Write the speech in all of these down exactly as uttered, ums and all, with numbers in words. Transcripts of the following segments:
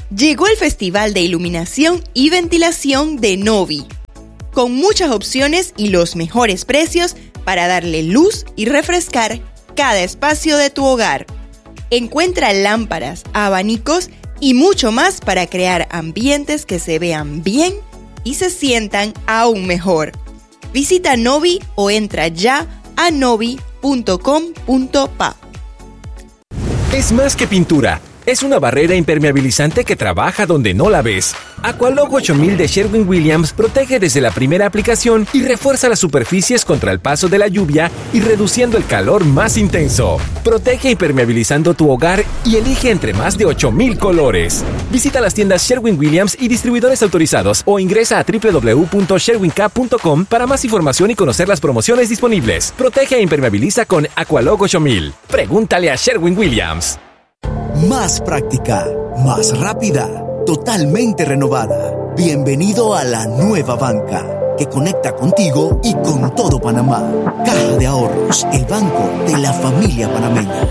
Llegó el Festival de Iluminación y Ventilación de Novi, con muchas opciones y los mejores precios para darle luz y refrescar cada espacio de tu hogar. Encuentra lámparas, abanicos y mucho más para crear ambientes que se vean bien y se sientan aún mejor. Visita Novi o entra ya a novi punto com punto pa. Es más que pintura. Es una barrera impermeabilizante que trabaja donde no la ves. Aqualog ocho mil de Sherwin-Williams protege desde la primera aplicación y refuerza las superficies contra el paso de la lluvia y reduciendo el calor más intenso. Protege impermeabilizando tu hogar y elige entre más de ocho mil colores. Visita las tiendas Sherwin-Williams y distribuidores autorizados o ingresa a doble u doble u doble u punto sherwin cap punto com para más información y conocer las promociones disponibles. Protege e impermeabiliza con Aqualog ocho mil. Pregúntale a Sherwin-Williams. Más práctica, más rápida, totalmente renovada. Bienvenido a la nueva banca, que conecta contigo y con todo Panamá. Caja de Ahorros, el banco de la familia panameña.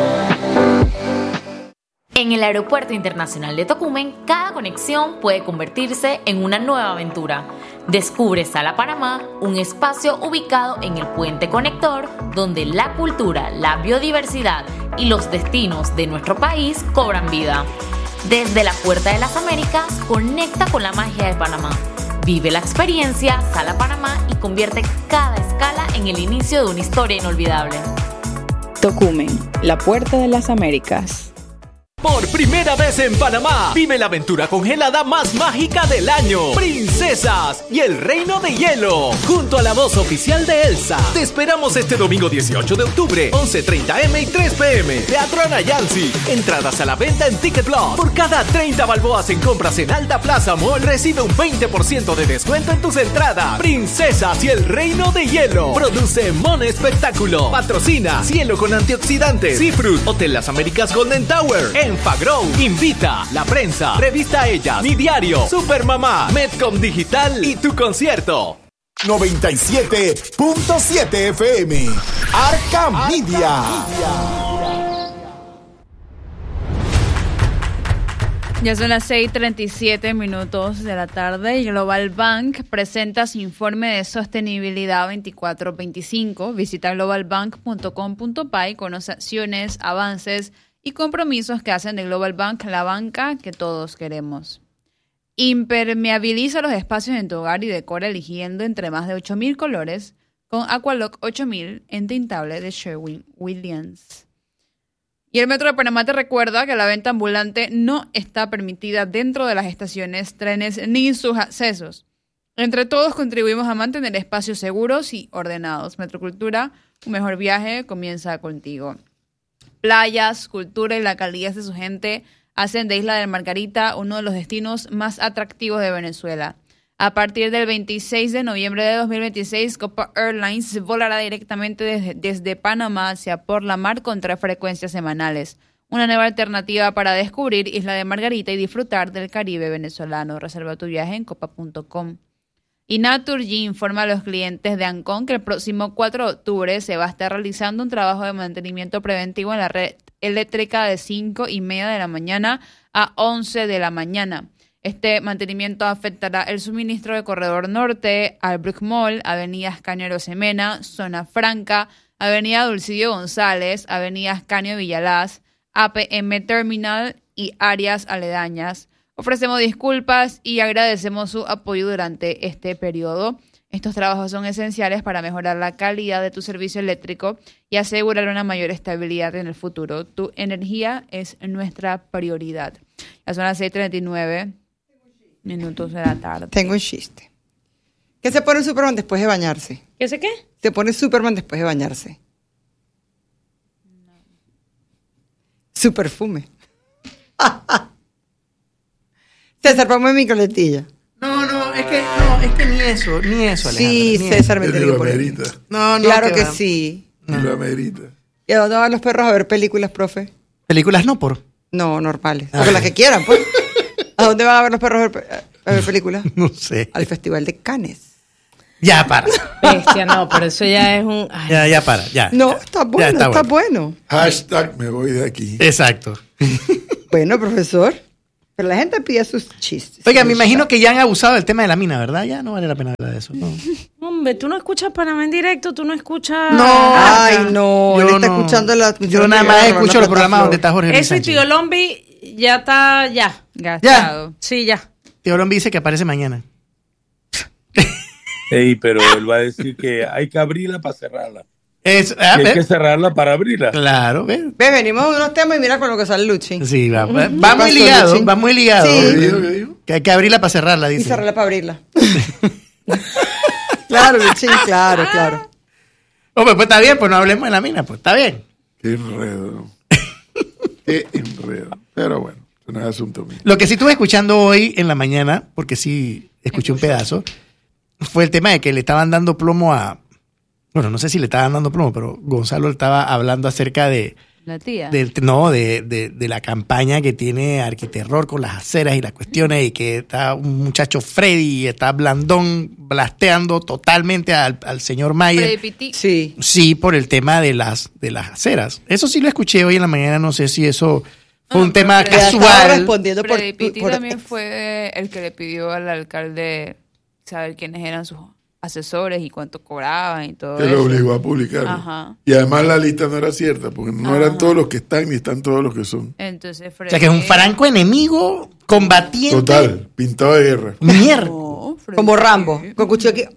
En el Aeropuerto Internacional de Tocumen, cada conexión puede convertirse en una nueva aventura. Descubre Sala Panamá, un espacio ubicado en el puente conector, donde la cultura, la biodiversidad y los destinos de nuestro país cobran vida. Desde la Puerta de las Américas, conecta con la magia de Panamá. Vive la experiencia Sala Panamá y convierte cada escala en el inicio de una historia inolvidable. Tocumen, la Puerta de las Américas. Por primera vez en Panamá, vive la aventura congelada más mágica del año. Princesas y el Reino de Hielo, junto a la voz oficial de Elsa. Te esperamos este domingo dieciocho de octubre, once treinta eme y tres peme. Teatro Anayansi. Entradas a la venta en Ticketblog. Por cada treinta balboas en compras en Alta Plaza Mall, recibe un veinte por ciento de descuento en tus entradas. Princesas y el Reino de Hielo. Produce Mon Espectáculo. Patrocina Cielo con Antioxidantes. Seafruit. Hotel Las Américas Golden Tower. Enfagrow. Invita. La Prensa. Revista Ellas. Mi Diario. Supermamá. Medcom Digital. Y tu concierto. noventa y siete punto siete F M. Arca Media. Ya son las seis treinta y siete minutos de la tarde y Global Bank presenta su informe de sostenibilidad veinticuatro veinticinco. Visita global bank punto com punto pa y conoce acciones, avances y compromisos que hacen de Global Bank la banca que todos queremos. Impermeabiliza los espacios en tu hogar y decora eligiendo entre más de ocho mil colores con Aqualog ocho mil entintable de Sherwin-Williams. Y el Metro de Panamá te recuerda que la venta ambulante no está permitida dentro de las estaciones, trenes ni sus accesos. Entre todos contribuimos a mantener espacios seguros y ordenados. Metrocultura, un mejor viaje comienza contigo. Playas, cultura y la calidez de su gente hacen de Isla de Margarita uno de los destinos más atractivos de Venezuela. A partir del veintiséis de noviembre de dos mil veintiséis, Copa Airlines volará directamente desde, desde Panamá hacia por la mar con tres frecuencias semanales. Una nueva alternativa para descubrir Isla de Margarita y disfrutar del Caribe venezolano. Reserva tu viaje en copa punto com. Y Naturgy informa a los clientes de Ancon que el próximo cuatro de octubre se va a estar realizando un trabajo de mantenimiento preventivo en la red eléctrica de cinco y media de la mañana a once de la mañana. Este mantenimiento afectará el suministro de Corredor Norte, Albrook Mall, Avenida Ascanio Arosemena, Zona Franca, Avenida Dulcidio González, Avenida Ascanio Villalaz, A P M Terminal y áreas aledañas. Ofrecemos disculpas y agradecemos su apoyo durante este periodo. Estos trabajos son esenciales para mejorar la calidad de tu servicio eléctrico y asegurar una mayor estabilidad en el futuro. Tu energía es nuestra prioridad. Ya son las seis treinta y nueve minutos de la tarde. Tengo un chiste. ¿Qué se pone Superman después de bañarse? ¿Qué sé qué? Se pone Superman después de bañarse. No. Su perfume. César, ponme mi coletilla. No, no, es que no, es que ni eso, ni eso, Alejandra. Sí, ni César me eso. tiene que poner. No, no. Claro que va. sí. No. La merita. ¿Y a dónde van los perros a ver películas, profe? Películas no por. No, normales. Porque las que quieran, pues. ¿A dónde van a ver los perros a ver, a ver películas? No sé. Al Festival de Cannes. Ya para. Bestia, no, pero eso ya es un. Ay. Ya, ya para, ya. No, ya, está bueno, está, está bueno. bueno. Hashtag me voy de aquí. Exacto. Bueno, profesor. Pero la gente pide sus chistes. Oiga, me imagino que ya han abusado del tema de la mina, ¿verdad? Ya no vale la pena hablar de eso. No. Hombre, tú no escuchas Panamá en directo, tú no escuchas... No. Ay, no. Él Yo está no. escuchando la... Yo nada más escucho los programas donde está Jorge Luis Eso y Sánchez. Tío Lombi ya está, ya. Gastado. Sí, ya. Tío Lombi dice que aparece mañana. Ey, pero él va a decir que hay que abrirla para cerrarla. Es, ah, Y hay ¿ves? que cerrarla para abrirla. Claro, ¿ves? Ve, venimos de unos temas y mira con lo que sale Luchi. Sí, va, va, va ¿Qué muy pasó, ligado, Luchi? va muy ligado. Sí. ¿Qué dijo, qué dijo? Que hay que abrirla para cerrarla, Y dice. cerrarla para abrirla. Claro, Luchi, claro, claro. Hombre, pues está bien, pues no hablemos de la mina, pues está bien. Qué enredo. Qué enredo. Pero bueno, eso no es asunto mío. Lo que sí estuve escuchando hoy en la mañana, porque sí escuché un pedazo, fue el tema de que le estaban dando plomo a... Bueno, no sé si le estaban dando plomo, pero Gonzalo estaba hablando acerca de... La tía. Del, no, de, de, de la campaña que tiene Arquiterror con las aceras y las cuestiones, y que está un muchacho Freddy y está Blandón blasteando totalmente al, al señor Mayer. Sí. Sí, por el tema de las, de las aceras. Eso sí lo escuché hoy en la mañana, no sé si eso fue un tema Pero ya estaba casual. respondiendo por, Freddy Pitti por- también fue el que le pidió al alcalde saber quiénes eran sus asesores y cuánto cobraban y todo Que eso. lo obligó a publicar. Ajá. Y además la lista no era cierta, porque no Ajá. eran todos los que están, ni están todos los que son. Entonces, O sea, que es un franco enemigo combatiente. Total, pintado de guerra. Mierda. como Rambo, con cuchillo aquí.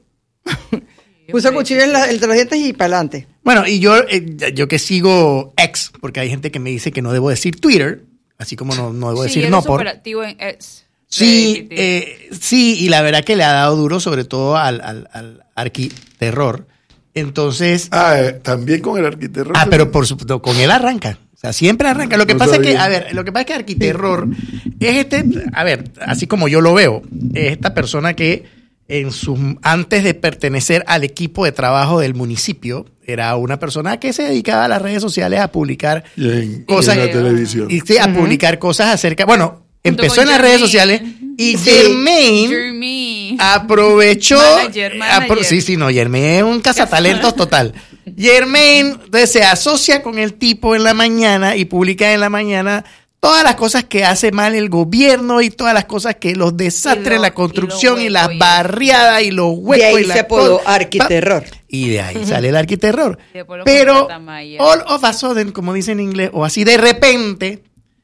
Puso cuchillo en la- entre los dientes y para adelante. Bueno, y yo, eh, yo que sigo X, porque hay gente que me dice que no debo decir Twitter, así como no, no debo Sí, decir él no es por. operativo en X. Sí, eh, sí, y la verdad que le ha dado duro, sobre todo al, al, al arquiterror. Entonces. Ah, eh, también con el arquiterror. Ah, pero por supuesto, con él arranca. O sea, siempre arranca. Lo que No pasa es que, sabía. a ver, lo que pasa es que Arquiterror es este, a ver, así como yo lo veo, es esta persona que en sus, antes de pertenecer al equipo de trabajo del municipio, era una persona que se dedicaba a las redes sociales a publicar Y en, cosas y en la televisión. y sí, a Ujú. publicar cosas acerca, bueno, Junto empezó con en las redes Jermaine. sociales y Sí. Jermaine Jermaine. aprovechó. Manager, manager. apro- sí, sí, no, Jermaine es un cazatalentos total. Jermaine entonces, se asocia con el tipo en la mañana y publica en la mañana todas las cosas que hace mal el gobierno y todas las cosas que los desastres Y lo- en la y construcción lo y, las hueco y- barriadas y los huecos De ahí y la se apodó cosa. Arquiterror. Y de ahí sale el arquiterror. Después lo Pero contrata Mayer. all of a sudden, como dicen en inglés, o así de repente,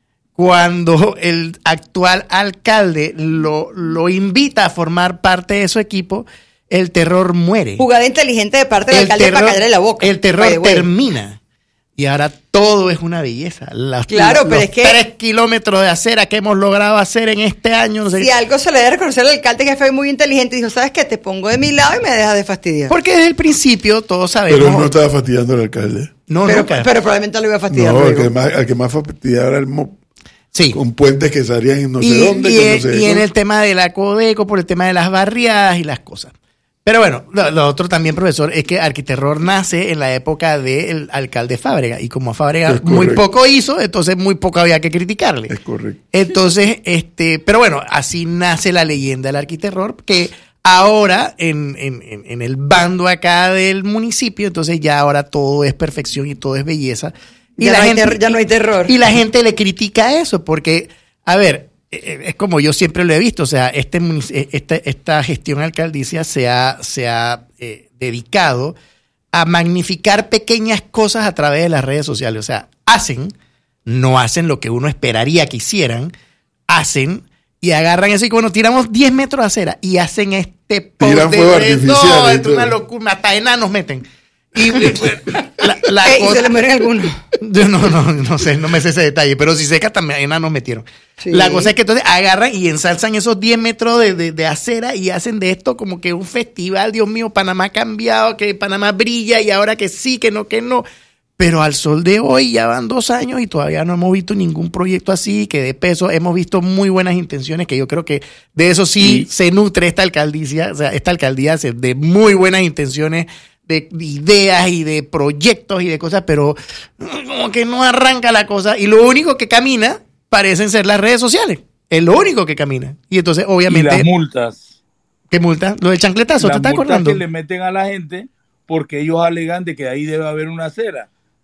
cuando el actual alcalde lo, lo invita a formar parte de su equipo, el terror muere. Jugada inteligente de parte del El alcalde para terror- callarle la boca. El terror By the way. termina. Y ahora todo es una belleza. Las- Claro, los pero es que- tres kilómetros de acera que hemos logrado hacer en este año. No sé Si qué. algo se le debe reconocer al alcalde, que fue muy inteligente, dijo, ¿sabes qué? Te pongo de mi lado y me dejas de fastidiar. Porque desde el principio todos sabemos. Pero él no estaba fastidiando al alcalde. No, pero, nunca. pero probablemente lo iba a fastidiar No, el luego. que, más, el que más fastidiaba era el M O P. Sí. Con puentes que salían en no sé y, dónde. y con en, no sé y qué en cosa. el tema de la Codeco, por el tema de las barriadas y las cosas. Pero bueno, lo, lo otro también, profesor, es que Arquiterror nace en la época del alcalde Fábrega. Y como a Fábrega Es muy correcto. poco hizo, entonces muy poco había que criticarle. Es correcto. Entonces, este, pero bueno, así nace la leyenda del Arquiterror, que ahora en, en, en, en el bando acá del municipio, entonces ya ahora todo es perfección y todo es belleza. Y Ya la no hay gente, ter- ya no hay terror. Y la gente le critica eso, porque, a ver, eh, es como yo siempre lo he visto, o sea, este, munici- eh, este esta gestión alcaldicia se ha, se ha eh, dedicado a magnificar pequeñas cosas a través de las redes sociales. O sea, hacen, no hacen lo que uno esperaría que hicieran, hacen y agarran eso y bueno, tiramos diez metros de acera y hacen este post Tiran de fuego red. artificial No, y es todo. una locura, hasta enanos meten. Y eh, la, la Eh, y cosa- se le mueren algunos. yo no, no, no sé, no me sé ese detalle, pero si seca también enanos metieron. Sí. La cosa es que entonces agarran y ensalzan esos diez metros de, de, de acera y hacen de esto como que un festival. Dios mío, Panamá ha cambiado, que Panamá brilla y ahora que sí, que no, que no. Pero al sol de hoy ya van dos años y todavía no hemos visto ningún proyecto así que de peso. Hemos visto muy buenas intenciones, que yo creo que de eso sí, Sí. se nutre esta alcaldía, o sea, esta alcaldía se- de muy buenas intenciones, de ideas y de proyectos y de cosas, pero como que no arranca la cosa y lo único que camina parecen ser las redes sociales. Es lo único que camina. Y entonces, Y obviamente, las multas. ¿qué multa? Lo del chancletazo, ¿te Las estás multas acordando? que le meten a la gente porque ellos alegan de que ahí debe haber una acera.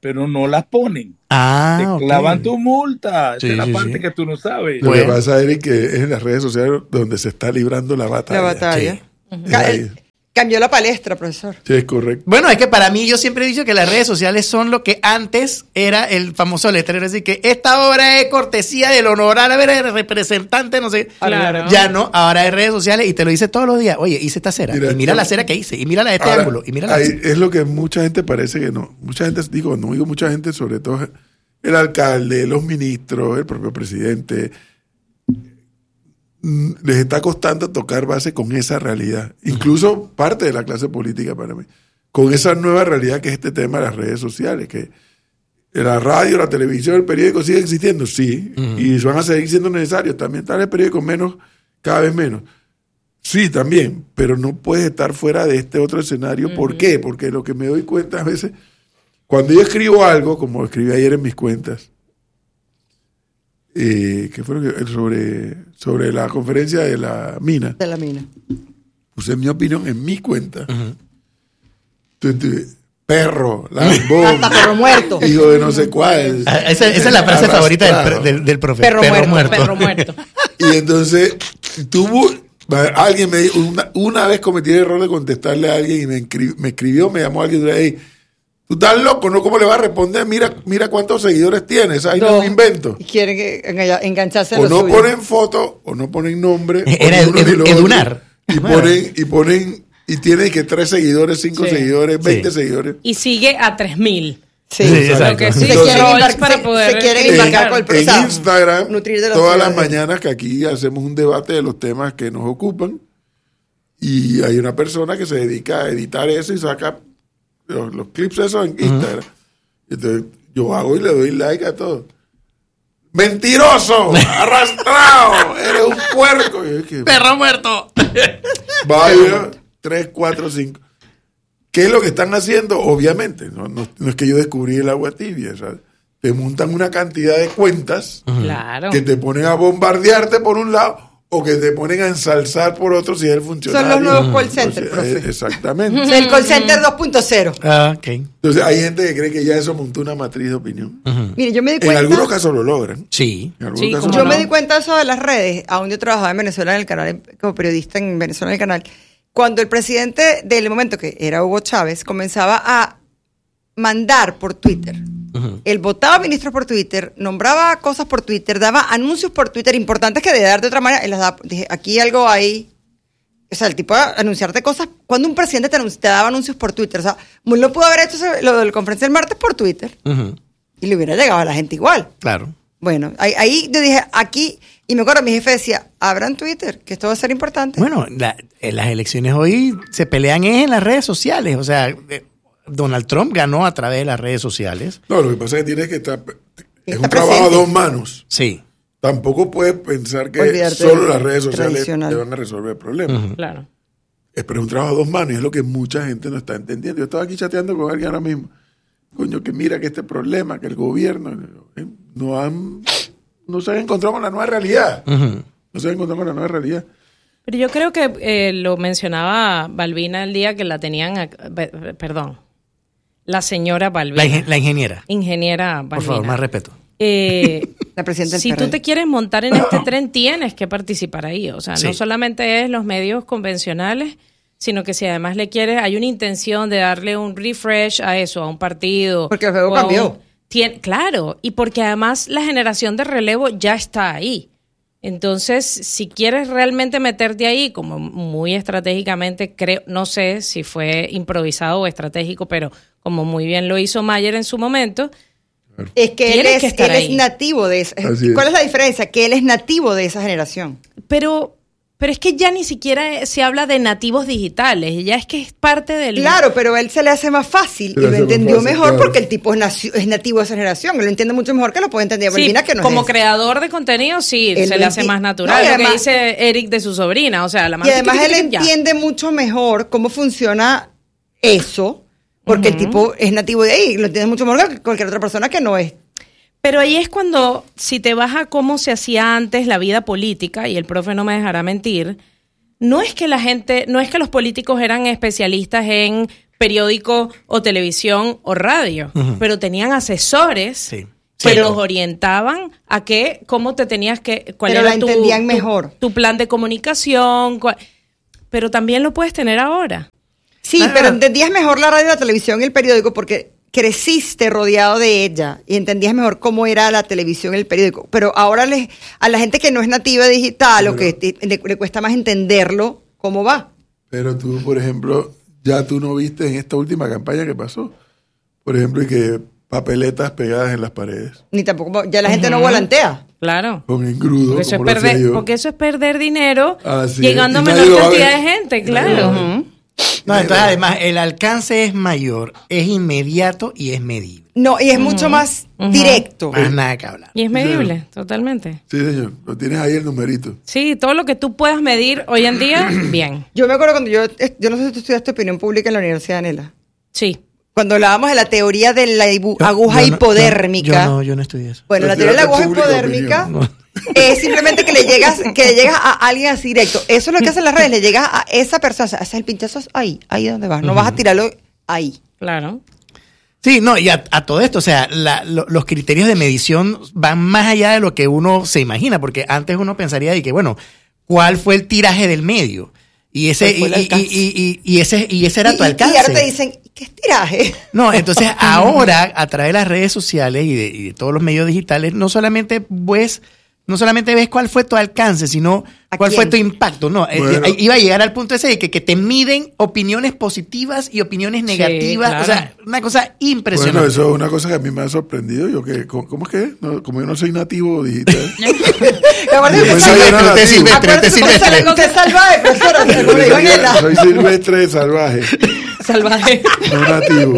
pero no las ponen. Ah, te okay. clavan tu multa. Sí, Esa es la sí, parte sí. que tú no sabes. Lo Bueno. que pasa, Eric, que es en las redes sociales donde se está librando la batalla. La batalla. Sí. Uh-huh. Ca- Cambió la palestra, profesor. Sí, es correcto. Bueno, es que para mí yo siempre he dicho que las redes sociales son lo que antes era el famoso letrero, es decir, que esta obra es cortesía del honorable representante, no sé. Claro. Ya no, ahora hay redes sociales y te lo dice todos los días. Oye, hice esta cera. Mira, y mira yo- la cera que hice. Y mira la de este Ahora, ángulo. Y mira la ahí es lo que mucha gente parece que no. Mucha gente, digo, no digo mucha gente, sobre todo el alcalde, los ministros, el propio presidente, mm, les está costando tocar base con esa realidad. Incluso parte de la clase política para mí. Con esa nueva realidad que es este tema de las redes sociales, que la radio, la televisión, el periódico siguen existiendo, sí, Ujú. y van a seguir siendo necesarios. También tal el periódico menos, cada vez menos. Sí, también, pero no puedes estar fuera de este otro escenario. Ujú. ¿Por qué? Porque lo que me doy cuenta a veces, cuando yo escribo algo, como escribí ayer en mis cuentas, eh, que fue lo que- sobre, sobre la conferencia de la mina, De la mina. puse mi opinión en mi cuenta. Entonces, perro, lambón, Hasta perro muerto. hijo de no sé cuál. Ah, esa, esa es la frase arrastrado. favorita del, per- del, del profe. Perro muerto, Perro muerto. Y entonces tuvo alguien me dijo, una, una vez cometí el error de contestarle a alguien y me, escri- me escribió, me llamó alguien y dijo, hey, tú estás loco, ¿no? ¿Cómo le vas a responder? Mira, mira cuántos seguidores tienes, ahí no es un invento. Y quieren que- enga- engancharse a O lo no suyo. ponen foto, o no ponen nombre. Era o ni uno edu- ni lo edunar. otro. Y ponen, y ponen, y tienen que tres seguidores, cinco Sí. seguidores, veinte Sí. seguidores. Y sigue a tres mil. Sí, Sí, exacto. exacto. Lo que sí, Se Entonces, quieren, trolls embar- para se- poder se quieren criticar. embarcar con el En proceso. Instagram, Nutrir de los todas las seguidores. mañanas que aquí hacemos un debate de los temas que nos ocupan y hay una persona que se dedica a editar eso y saca los, los clips esos en Instagram. Entonces yo hago y le doy like a todo. ¡Mentiroso! ¡Arrastrado! ¡Eres un puerco! Y yo, ¿qué? Perro muerto. Vaya, tres, cuatro, cinco. ¿Qué es lo que están haciendo? Obviamente, no, no, no es que yo descubrí el agua tibia, ¿sabes? Te montan una cantidad de cuentas Claro. que te ponen a bombardearte por un lado o que te ponen a ensalzar por otro si es el funcionario. Son los nuevos call centers, O sea, profe. eh, Exactamente. El call center dos punto cero. Ah, ok. Entonces hay gente que cree que ya eso montó una matriz de opinión. Mire, yo me di En cuenta. algunos casos lo logran. Sí. En algunos Sí, casos ¿cómo Yo lo me no? di cuenta de eso de las redes, aún yo trabajaba en Venezuela en el canal, como periodista en Venezuela en el canal, cuando el presidente del momento, que era Hugo Chávez, comenzaba a mandar por Twitter. Ujú. Él votaba ministros por Twitter, nombraba cosas por Twitter, daba anuncios por Twitter importantes que de dar de otra manera, él las daba, dije, aquí algo hay. O sea, el tipo de anunciarte cosas, cuando un presidente te, anunci- te daba anuncios por Twitter, o sea, no pudo haber hecho ese- lo de la conferencia del martes por Twitter Ujú. y le hubiera llegado a la gente igual. Claro. Bueno, ahí, ahí yo dije, aquí, y me acuerdo, mi jefe decía, abran Twitter, que esto va a ser importante. Bueno, la- en las elecciones hoy se pelean es en las redes sociales. O sea, eh, Donald Trump ganó a través de las redes sociales. No, lo que pasa es que tienes que estar... Es Está un trabajo a presente. dos manos. Sí. Tampoco puedes pensar que Olvidarte solo del las redes sociales tradicional. te van a resolver el problema. Claro. Es, pero es un trabajo a dos manos y es lo que mucha gente no está entendiendo. Yo estaba aquí chateando con alguien ahora mismo. Coño, que mira que este problema, que el gobierno eh, no han, no se han encontrado con la nueva realidad. Ujú. No se han encontrado con la nueva realidad. Pero yo creo que eh, lo mencionaba Balbina el día que la tenían, a- pe- perdón, la señora Balbina. La, ingen- la ingeniera. Ingeniera Balbina. Por favor, más respeto. Eh, La presidenta del si P R D. tú te quieres montar en este tren, tienes que participar ahí. O sea, Sí. no solamente es los medios convencionales, sino que si además le quieres, hay una intención de darle un refresh a eso, a un partido. Porque el juego o a cambió. un- tien- claro, y porque además la generación de relevo ya está ahí. Entonces, si quieres realmente meterte ahí, como muy estratégicamente, creo, no sé si fue improvisado o estratégico, pero como muy bien lo hizo Mayer en su momento, Es que él, Tienes es, que estar él ahí. es nativo de esa. Así es. ¿Cuál es la diferencia? Que él es nativo de esa generación. pero pero es que ya ni siquiera se habla de nativos digitales, ya es que es parte del... Claro, pero a él se le hace más fácil Se y le lo hace más entendió fácil, mejor claro. porque el tipo es, nacio- es nativo de esa generación. Él lo entiende mucho mejor que lo puede entender Sí, Balbina, que no como es eso. creador de contenido, sí, Él se lo le hace enti- más No, natural y lo además- que dice Eric de su sobrina, o sea, la Y mano además tiqui, él tiqui, tiqui, ya. entiende mucho mejor cómo funciona eso, porque el tipo es nativo de ahí, lo entiende mucho mejor que cualquier otra persona que no es. Pero ahí es cuando, si te vas a cómo se hacía antes la vida política, y el profe no me dejará mentir, no es que la gente, no es que los políticos eran especialistas en periódico o televisión o radio, uh-huh. pero tenían asesores sí. que pero, los orientaban a qué, cómo te tenías que, cuál pero era la tu, entendían tu, mejor. tu plan de comunicación, cuál, pero también lo puedes tener ahora. Sí, ah, pero entendías mejor la radio, la televisión y el periódico porque creciste rodeado de ella y entendías mejor cómo era la televisión y el periódico. Pero ahora les, a la gente que no es nativa digital pero, o que te, le, le cuesta más entenderlo, ¿cómo va? Pero tú, por ejemplo, ya tú no viste en esta última campaña que pasó, por ejemplo, y que papeletas pegadas en las paredes. Ni tampoco, ya la gente uh-huh. no volantea. Claro. Con engrudo, porque eso, como es perder, porque eso es perder dinero Así llegando es. a menor cantidad de gente, claro. Uh-huh. No, entonces además el alcance es mayor, es inmediato y es medible. No, y es uh-huh. mucho más uh-huh. directo. Más nada que hablar. Y es medible, sí. totalmente. Sí, señor. Lo tienes ahí el numerito. Sí, todo lo que tú puedas medir hoy en día, bien. Yo me acuerdo cuando yo, yo no sé si tú estudiaste opinión pública en la Universidad de Anela. Sí. Cuando hablábamos de la teoría de la ibu- yo, aguja yo no, hipodérmica. Yo no, yo no estudié eso. Bueno, la teoría de la aguja hipodérmica no. es simplemente que le llegas, que le llegas a alguien así directo. Eso es lo que hacen las redes, le llegas a esa persona, o sea, haces el pinchazo ahí, ahí donde vas, no uh-huh. vas a tirarlo ahí. Claro. Sí, no, y a, a todo esto, o sea, la, lo, los criterios de medición van más allá de lo que uno se imagina, porque antes uno pensaría de que, bueno, ¿cuál fue el tiraje del medio? Y ese, y, y, y, y, y ese, y ese era y, tu alcance. Y ahora te dicen, ¿qué es tiraje? No, entonces ahora, a través de las redes sociales y de, y de todos los medios digitales, no solamente ves, no solamente ves cuál fue tu alcance, sino cuál fue tu impacto. No, bueno. eh, iba a llegar al punto ese de que, que te miden opiniones positivas y opiniones negativas. Sí, claro. O sea, una cosa impresionante. Bueno, eso es una cosa que a mí me ha sorprendido. Yo que, ¿cómo es que? No, como yo no soy nativo digital. Usted es silvestre, usted es silvestre. Usted es salvaje, profesora. Como le digo Anela. Soy silvestre salvaje. Salvaje. No nativo.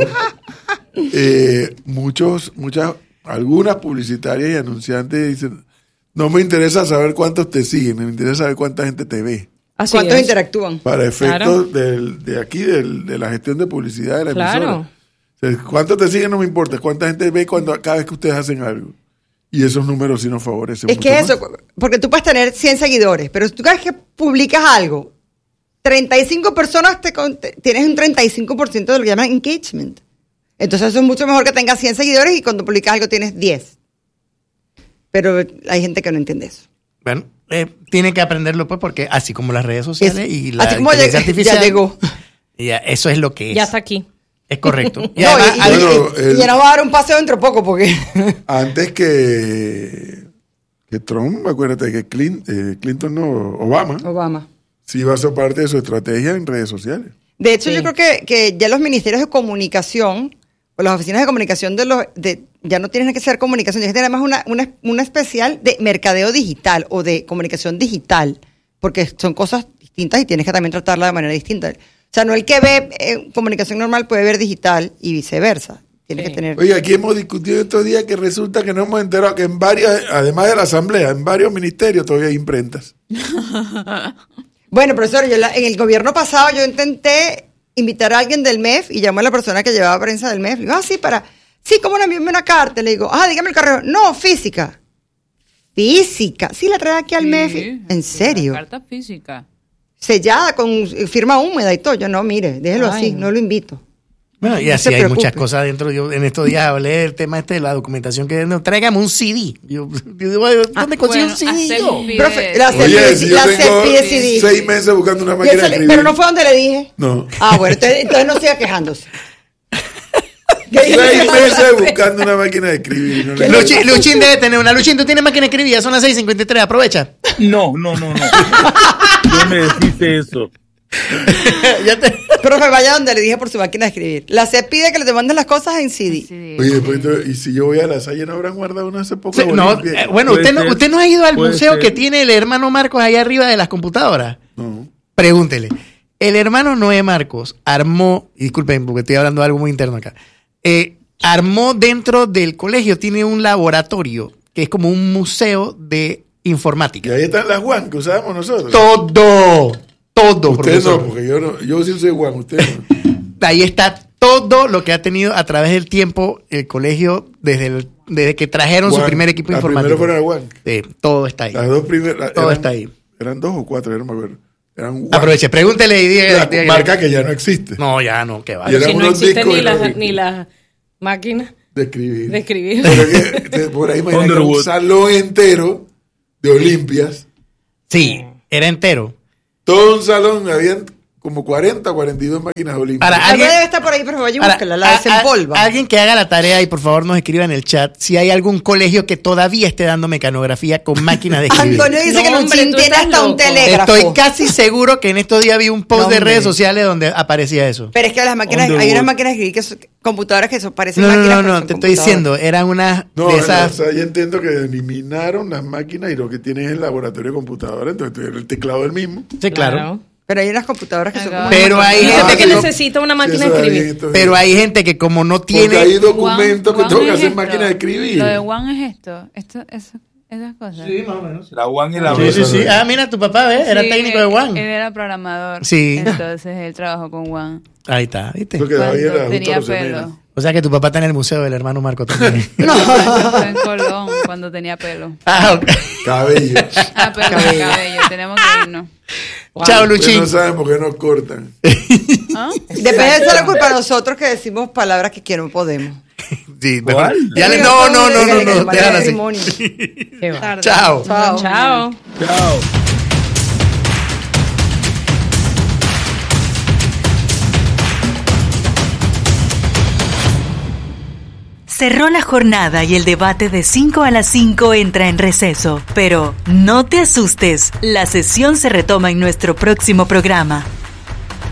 Eh, muchos, muchas, algunas publicitarias y anunciantes dicen, no me interesa saber cuántos te siguen, me interesa saber cuánta gente te ve. Así ¿Cuántos es. interactúan? Para efectos claro. del, de aquí, del, de la gestión de publicidad de la claro. emisora. O sea, ¿cuántos te siguen? No me importa. ¿Cuánta gente ve cuando cada vez que ustedes hacen algo? Y esos números sí nos favorecen Es mucho que más. eso, porque tú puedes tener cien seguidores, pero si tú cada vez que publicas algo, treinta y cinco personas, te, te tienes un treinta y cinco por ciento de lo que llaman engagement. Entonces eso es mucho mejor que tengas cien seguidores y cuando publicas algo tienes diez. Pero hay gente que no entiende eso. Bueno, eh, tiene que aprenderlo pues porque así como las redes sociales es, y la así como inteligencia artificial. Ya llegó. Ya, eso es lo que es. Ya está aquí. Es correcto. Y, no, además, y, y, bueno, y, el, y ya nos va a dar un paseo dentro de poco porque... Antes que, que Trump, acuérdate que Clinton, eh, Clinton no, Obama. Obama. Sí iba a ser parte de su estrategia en redes sociales. De hecho, sí. yo creo que, que ya los ministerios de comunicación o las oficinas de comunicación de los de ya no tienen que ser comunicación, tienes que tener además una, una, una especial de mercadeo digital o de comunicación digital, porque son cosas distintas y tienes que también tratarla de manera distinta. O sea, no el que ve eh, comunicación normal puede ver digital y viceversa. Tienes sí. que tener... Oye, aquí hemos discutido estos días que resulta que no hemos enterado que en varias, además de la asamblea, en varios ministerios todavía hay imprentas. Bueno, profesor, yo la, en el gobierno pasado yo intenté invitar a alguien del M E F y llamó a la persona que llevaba prensa del M E F. Le digo, ah, sí, para... Sí, ¿cómo no envíame una carta? Le digo, ah, dígame el correo. No, física. Física. Sí, la trae aquí al sí, M E F. ¿En serio? Carta física. Sellada, con firma húmeda y todo. Yo, no, mire, déjelo Ay, así, no. no lo invito. Bueno, y no así hay preocupe. Muchas cosas dentro. Yo en estos días hablé del tema este de la documentación que no, tráigame un C D. Yo, yo digo, ¿dónde ah, consigo bueno, un C D? Yo? Profe, la Oye, si yo tengo seis meses buscando una máquina de escribir. Pero no fue donde le dije. No. Ah, bueno, entonces, entonces no siga quejándose. Seis meses buscando una máquina de escribir. No Luchín, Luchín debe tener una. Luchín, ¿tú tienes máquina de escribir? Ya son las seis cincuenta y tres, aprovecha. No, no, no, no. No me deciste eso. Ya te... Profe, vaya donde le dije por su máquina de escribir. La C E P pide que le te manden las cosas en C D. Sí. Oye, pues, y si yo voy a la Salle, ¿no habrán guardado una hace poco? Sí, no, eh, bueno, usted no, usted no ha ido al museo ser. que tiene el hermano Marcos allá arriba de las computadoras. No. Pregúntele. El hermano Noé Marcos armó, y disculpen porque estoy hablando de algo muy interno acá, eh, armó dentro del colegio, tiene un laboratorio que es como un museo de informática. Y ahí están las Juan que usábamos nosotros. Todo. Todo, usted profesor. No, porque yo no, yo sí soy Juan, usted no. Ahí está todo lo que ha tenido a través del tiempo el colegio desde, el, desde que trajeron Juan, su primer equipo informático. Primero fueron Juan. Sí, todo está ahí. Las dos primeras. Todo eran, está ahí. Eran dos o cuatro, yo no me acuerdo. Eran Aproveche, pregúntele y diga. la diga, marca que ya no existe. No, ya no, que va. Si no existe ni las ni la máquinas de escribir. De escribir. Pero que, por ahí me imagino un salón entero de Olimpias. Sí, era entero. Todo un salón, habían como cuarenta, cuarenta y dos máquinas olímpicas. Para, alguien debe estar por ahí, pero vaya y búsquela, la desempolva. Alguien que haga la tarea y por favor nos escriba en el chat si hay algún colegio que todavía esté dando mecanografía con máquinas de escribir. Antonio dice no, que hombre, Luchín tiene hasta un telégrafo. Estoy casi seguro que en estos días vi un post no, de redes sociales donde aparecía eso. Pero es que las máquinas, hay unas máquinas de escribir que son computadoras que son, parecen no, máquinas. No, no, no, te estoy diciendo, eran unas no, de esas. No, o sea, yo entiendo que eliminaron las máquinas y lo que tienen es el laboratorio de computadora, entonces el teclado es el mismo. Sí, claro. claro. Pero hay unas computadoras que son como... Pero hay gente que, que necesita una máquina de escribir. Pero hay gente que como no tiene... Porque hay documentos que tengo que hacer máquina de escribir. Lo de Juan es esto. esto eso, esas cosas. Sí, más o menos. La Juan y la Sí, sí, sí. Ah, mira, tu papá, ¿ves? Era sí, técnico de Juan. Él era programador. Sí. Entonces él trabajó con Juan. Ahí está, ¿viste? Tenía pelo. O sea que tu papá está en el museo del hermano Marco también. No, fue en Colón cuando tenía pelo. Ah, ok. Cabello. Ah, pelo, cabello. cabello. Tenemos que irnos. Wow. Chao, Luchín. No saben por qué nos cortan. ¿Ah? Depende de ser la culpa de nosotros que decimos palabras que, que no podemos. Sí, mejor. Ya le, no, no, no, no, no. Déjala así. Chao. Chao. Chao. Chao. Cerró la jornada y el debate de cinco a las cinco entra en receso. Pero no te asustes, la sesión se retoma en nuestro próximo programa.